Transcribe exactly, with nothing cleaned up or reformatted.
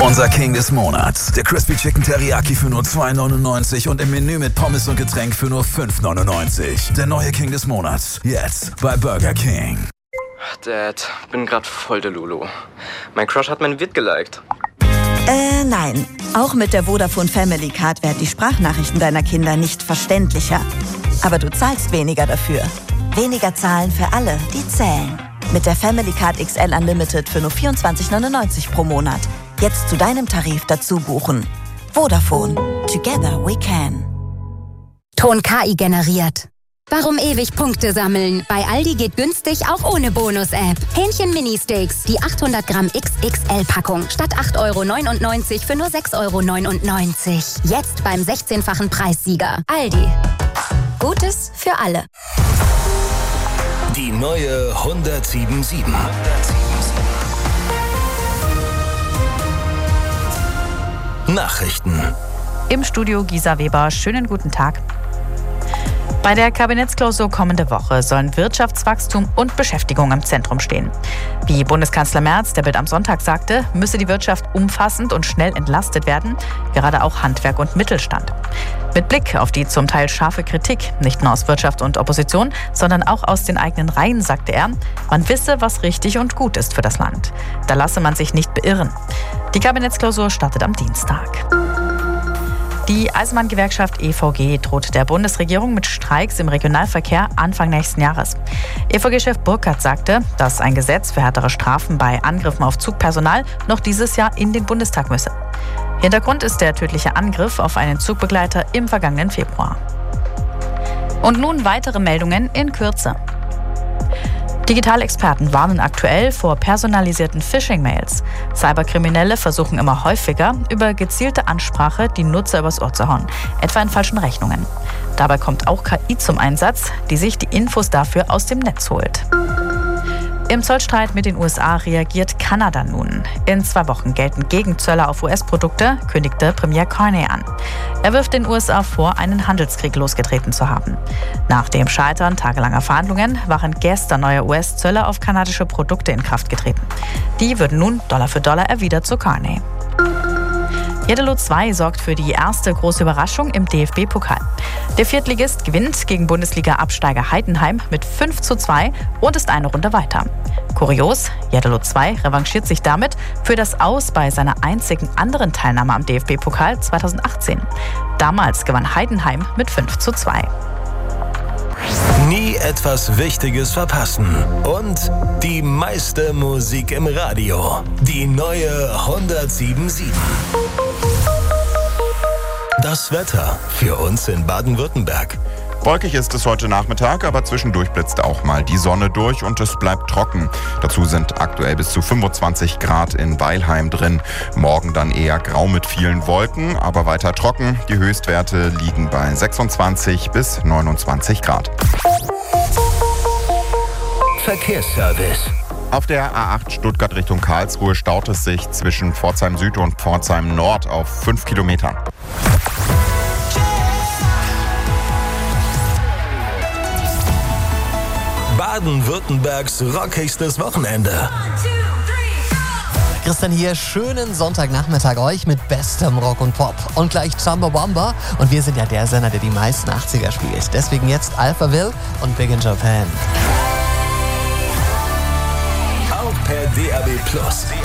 Unser King des Monats. Der Crispy Chicken Teriyaki für nur zwei neunundneunzig und im Menü mit Pommes und Getränk für nur fünf neunundneunzig. Der neue King des Monats. Jetzt bei Burger King. Dad, bin grad voll der Lulu. Mein Crush hat mein Vid geliked. Äh, nein. Auch mit der Vodafone Family Card werden die Sprachnachrichten deiner Kinder nicht verständlicher. Aber du zahlst weniger dafür. Weniger zahlen für alle, die zählen. Mit der Family Card X L Unlimited für nur vierundzwanzig neunundneunzig pro Monat. Jetzt zu deinem Tarif dazu buchen. Vodafone. Together we can. Ton K I generiert. Warum ewig Punkte sammeln? Bei Aldi geht günstig auch ohne Bonus-App. Hähnchen Mini-Steaks, die achthundert Gramm X X L-Packung. Statt acht Euro neunundneunzig für nur sechs Euro neunundneunzig. Jetzt beim sechzehnfachen Preissieger. Aldi. Gutes für alle. Die neue hundertsieben Komma sieben. Nachrichten. Im Studio Gisa Weber. Schönen guten Tag. Bei der Kabinettsklausur kommende Woche sollen Wirtschaftswachstum und Beschäftigung im Zentrum stehen. Wie Bundeskanzler Merz der Bild am Sonntag sagte, müsse die Wirtschaft umfassend und schnell entlastet werden, gerade auch Handwerk und Mittelstand. Mit Blick auf die zum Teil scharfe Kritik, nicht nur aus Wirtschaft und Opposition, sondern auch aus den eigenen Reihen, sagte er, man wisse, was richtig und gut ist für das Land. Da lasse man sich nicht beirren. Die Kabinettsklausur startet am Dienstag. Die Eisenbahngewerkschaft E V G droht der Bundesregierung mit Streiks im Regionalverkehr Anfang nächsten Jahres. E V G-Chef Burkhardt sagte, dass ein Gesetz für härtere Strafen bei Angriffen auf Zugpersonal noch dieses Jahr in den Bundestag müsse. Hintergrund ist der tödliche Angriff auf einen Zugbegleiter im vergangenen Februar. Und nun weitere Meldungen in Kürze. Digitalexperten warnen aktuell vor personalisierten Phishing-Mails. Cyberkriminelle versuchen immer häufiger, über gezielte Ansprache die Nutzer übers Ohr zu hauen, etwa in falschen Rechnungen. Dabei kommt auch K I zum Einsatz, die sich die Infos dafür aus dem Netz holt. Im Zollstreit mit den U S A reagiert Kanada nun. In zwei Wochen gelten Gegenzölle auf U S-Produkte, kündigte Premier Carney an. Er wirft den U S A vor, einen Handelskrieg losgetreten zu haben. Nach dem Scheitern tagelanger Verhandlungen waren gestern neue U S-Zölle auf kanadische Produkte in Kraft getreten. Die würden nun Dollar für Dollar erwidert zu Carney. Jeddelo zwei sorgt für die erste große Überraschung im D F B-Pokal. Der Viertligist gewinnt gegen Bundesliga-Absteiger Heidenheim mit fünf zu zwei und ist eine Runde weiter. Kurios, Jeddelo zwei revanchiert sich damit für das Aus bei seiner einzigen anderen Teilnahme am D F B-Pokal zweitausendachtzehn. Damals gewann Heidenheim mit fünf zu zwei. Nie etwas Wichtiges verpassen. Und die meiste Musik im Radio. Die neue hundertsieben Komma sieben. Das Wetter für uns in Baden-Württemberg. Wolkig ist es heute Nachmittag, aber zwischendurch blitzt auch mal die Sonne durch und es bleibt trocken. Dazu sind aktuell bis zu fünfundzwanzig Grad in Weilheim drin. Morgen dann eher grau mit vielen Wolken, aber weiter trocken. Die Höchstwerte liegen bei sechsundzwanzig bis neunundzwanzig Grad. Verkehrsservice. Auf der A acht Stuttgart Richtung Karlsruhe staut es sich zwischen Pforzheim Süd und Pforzheim Nord auf fünf Kilometern. Baden-Württembergs rockigstes Wochenende. Christian hier, schönen Sonntagnachmittag euch mit bestem Rock und Pop. Und gleich Chumbawamba. Und wir sind ja der Sender, der die meisten achtziger spielt. Deswegen jetzt Alphaville und Big in Japan. Auch per D A B Plus.